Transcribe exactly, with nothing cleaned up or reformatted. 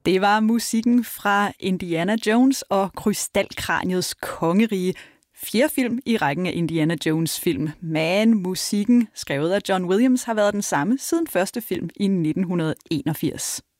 Det var musikken fra Indiana Jones og Krystalkraniets kongerige. Fjerde film i rækken af Indiana Jones film. Men musikken, skrevet af John Williams, har været den samme siden første film i nitten enogfirs.